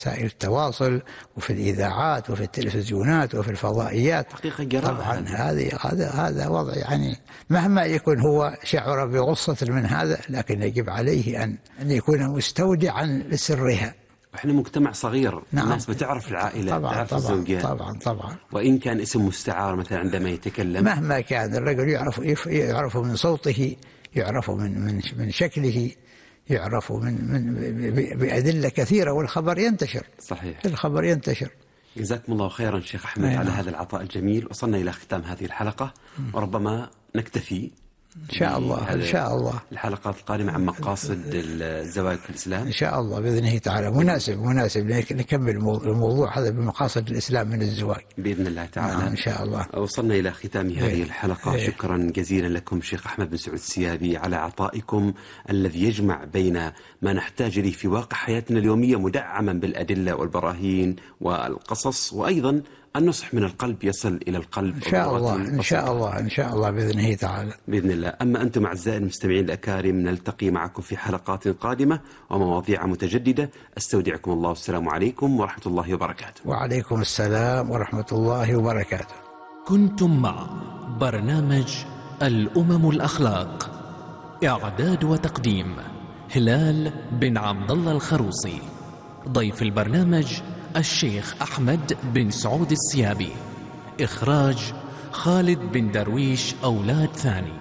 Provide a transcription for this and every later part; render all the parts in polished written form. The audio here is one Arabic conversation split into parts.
وسائل التواصل وفي الإذاعات وفي التلفزيونات وفي الفضائيات. حقيقة جراءة. طبعا هذا وضع يعني مهما يكون هو شعر بغصة من هذا، لكن يجب عليه أن يكون مستودعا لسرها. احنا مجتمع صغير. نعم. الناس بتعرف العائلة، تعرف الزوجين. طبعا. وإن كان اسم مستعار مثلا عندما يتكلم، مهما كان الرجل يعرف من صوته، يعرف من شكله، يعرف بأدلة كثيرة، والخبر ينتشر. صحيح. الخبر ينتشر. جزاكم الله خيرا شيخ أحمد على هذا العطاء الجميل. وصلنا إلى ختام هذه الحلقة، وربما نكتفي إن شاء الله الحلقات القادمة عن مقاصد الزواج في الإسلام إن شاء الله بإذنه تعالى. مناسب نكمل الموضوع هذا بمقاصد الإسلام من الزواج بإذن الله تعالى. إن شاء الله. وصلنا إلى ختام هذه الحلقة. شكرا جزيلا لكم شيخ أحمد بن سعود السيابي على عطائكم الذي يجمع بين ما نحتاج إليه في واقع حياتنا اليومية، مدعما بالأدلة والبراهين والقصص، وأيضا النصح من القلب يصل إلى القلب. إن شاء الله بإذنه تعالى. بإذن الله. أما أنتم أعزائي المستمعين الأكارم، نلتقي معكم في حلقات قادمة ومواضيع متجددة. أستودعكم الله، والسلام عليكم ورحمة الله وبركاته. وعليكم السلام ورحمة الله وبركاته. كنتم مع برنامج الأمم الأخلاق، إعداد وتقديم هلال بن عبد الله الخروصي. ضيف البرنامج الشيخ أحمد بن سعود السيابي. إخراج خالد بن درويش أولاد ثاني.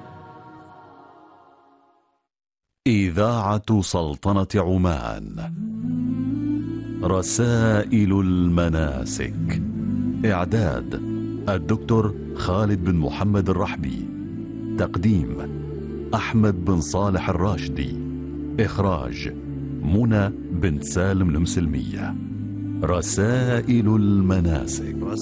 إذاعة سلطنة عمان. رسائل المناسك. إعداد الدكتور خالد بن محمد الرحبي. تقديم أحمد بن صالح الراشدي. إخراج منى بنت سالم المسلمية. رسائل المناسك.